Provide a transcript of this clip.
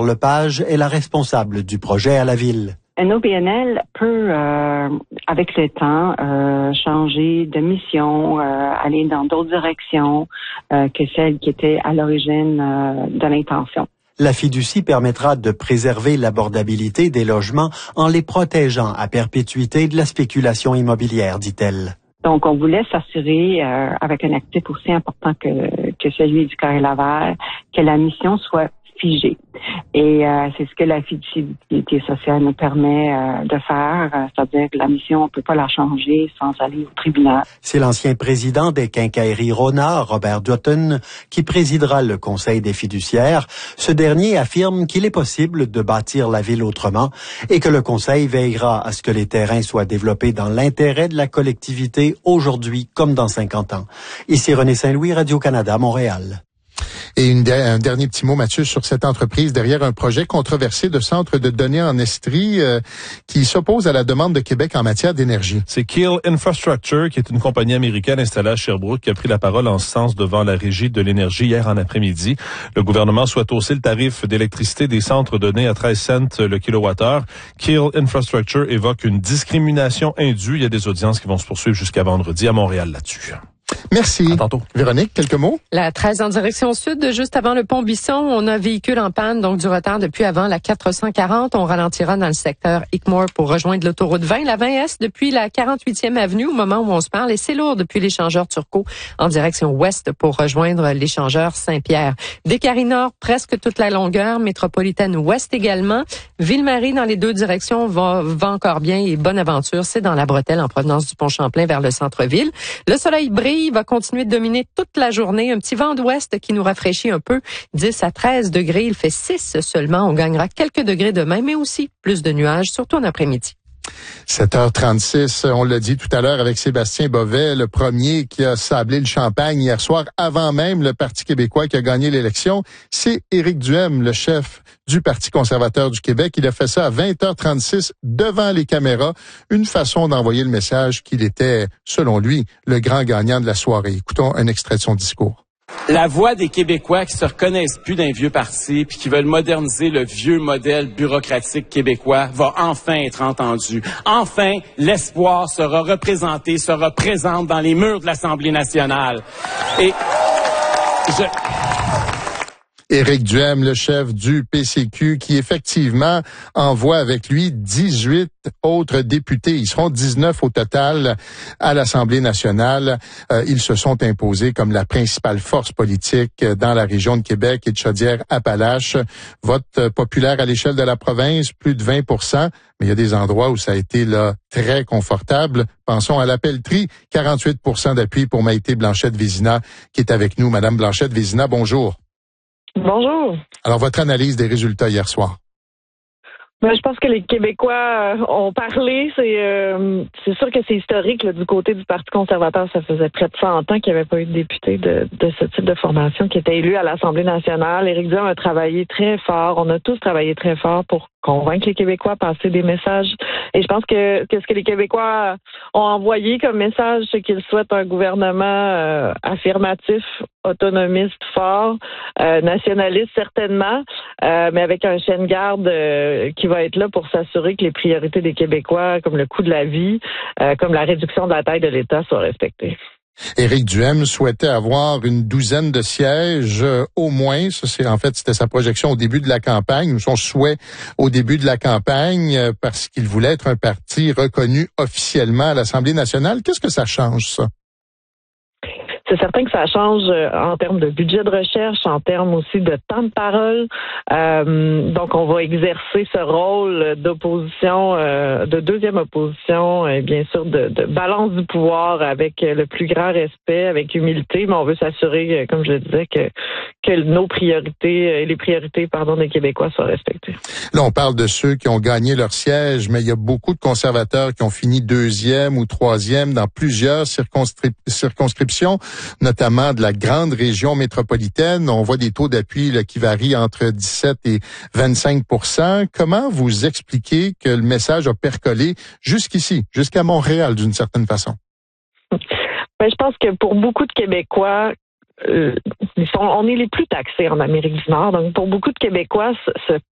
Lepage est la responsable du projet à la ville. NOBNL peut, avec le temps, changer de mission, aller dans d'autres directions que celle qui était à l'origine de l'intention. La fiducie permettra de préserver l'abordabilité des logements en les protégeant à perpétuité de la spéculation immobilière, dit-elle. Donc, on voulait s'assurer, avec un actif aussi important que celui du Carré Laval, que la mission soit figée. Et c'est ce que la fiducialité sociale nous permet de faire, c'est-à-dire que la mission, on peut pas la changer sans aller au tribunal. C'est l'ancien président des quincailleries Rona, Robert Dutton, qui présidera le Conseil des fiduciaires. Ce dernier affirme qu'il est possible de bâtir la ville autrement et que le Conseil veillera à ce que les terrains soient développés dans l'intérêt de la collectivité aujourd'hui comme dans 50 ans. Ici René Saint-Louis, Radio-Canada, Montréal. Et un dernier petit mot, Mathieu, sur cette entreprise derrière un projet controversé de centre de données en Estrie qui s'oppose à la demande de Québec en matière d'énergie. C'est Keel Infrastructure, qui est une compagnie américaine installée à Sherbrooke, qui a pris la parole en ce sens devant la Régie de l'énergie hier en après-midi. Le gouvernement souhaite hausser le tarif d'électricité des centres de données à 13 cents le kilowattheure. Keel Infrastructure évoque une discrimination indue. Il y a des audiences qui vont se poursuivre jusqu'à vendredi à Montréal là-dessus. Merci. À tantôt. Véronique, quelques mots? La 13 en direction sud, juste avant le pont Bisson, on a un véhicule en panne, donc du retard depuis avant la 440. On ralentira dans le secteur Hickmore pour rejoindre l'autoroute 20. La 20S depuis la 48e avenue au moment où on se parle. Et c'est lourd depuis l'échangeur Turcot en direction ouest pour rejoindre l'échangeur Saint-Pierre. Descaries Nord, presque toute la longueur. Métropolitaine ouest également. Ville-Marie dans les deux directions va encore bien et bonne aventure. C'est dans la bretelle en provenance du pont Champlain vers le centre-ville. Le soleil brille. Va continuer de dominer toute la journée. Un petit vent d'ouest qui nous rafraîchit un peu. 10 à 13 degrés. Il fait 6 seulement. On gagnera quelques degrés demain, mais aussi plus de nuages, surtout en après-midi. 7h36, on l'a dit tout à l'heure avec Sébastien Bovet, le premier qui a sablé le champagne hier soir, avant même le Parti québécois qui a gagné l'élection. C'est Éric Duhem, le chef du Parti conservateur du Québec. Il a fait ça à 20h36 devant les caméras. Une façon d'envoyer le message qu'il était, selon lui, le grand gagnant de la soirée. Écoutons un extrait de son discours. La voix des Québécois qui se reconnaissent plus d'un vieux parti puis qui veulent moderniser le vieux modèle bureaucratique québécois va enfin être entendue. Enfin, l'espoir sera représenté, sera présent dans les murs de l'Assemblée nationale. Et Éric Duhem, le chef du PCQ, qui effectivement envoie avec lui 18 autres députés. Ils seront 19 au total à l'Assemblée nationale. Ils se sont imposés comme la principale force politique dans la région de Québec et de Chaudière-Appalaches. Vote populaire à l'échelle de la province, plus de 20%. Mais il y a des endroits où ça a été là très confortable. Pensons à la Pelletrie, 48% d'appui pour Maïté Blanchette-Vézina qui est avec nous. Madame Blanchette-Vézina, bonjour. Bonjour. Alors, votre analyse des résultats hier soir? Je pense que les Québécois ont parlé. C'est sûr que c'est historique là, du côté du Parti conservateur. Ça faisait près de 100 ans qu'il n'y avait pas eu de député de ce type de formation qui était élu à l'Assemblée nationale. Éric Duhem a travaillé très fort. On a tous travaillé très fort pour convaincre les Québécois, passer des messages. Et je pense que ce que les Québécois ont envoyé comme message, c'est qu'ils souhaitent un gouvernement affirmatif, autonomiste, fort, nationaliste certainement, mais avec un chien de garde qui va être là pour s'assurer que les priorités des Québécois, comme le coût de la vie, comme la réduction de la taille de l'État, soient respectées. Éric Duhem souhaitait avoir une douzaine de sièges au moins. Ça, c'était sa projection au début de la campagne, son souhait au début de la campagne, parce qu'il voulait être un parti reconnu officiellement à l'Assemblée nationale. Qu'est-ce que ça change, ça? C'est certain que ça change en termes de budget de recherche, en termes aussi de temps de parole. Donc, on va exercer ce rôle d'opposition, de deuxième opposition, et bien sûr de balance du pouvoir avec le plus grand respect, avec humilité, mais on veut s'assurer, comme je le disais, que nos priorités et les priorités, des Québécois soient respectées. Là, on parle de ceux qui ont gagné leur siège, mais il y a beaucoup de conservateurs qui ont fini deuxième ou troisième dans plusieurs circonscriptions, notamment de la grande région métropolitaine. On voit des taux d'appui là, qui varient entre 17 et 25%. Comment vous expliquez que le message a percolé jusqu'ici, jusqu'à Montréal d'une certaine façon? Je pense que pour beaucoup de Québécois, on est les plus taxés en Amérique du Nord. Donc, pour beaucoup de Québécois, ce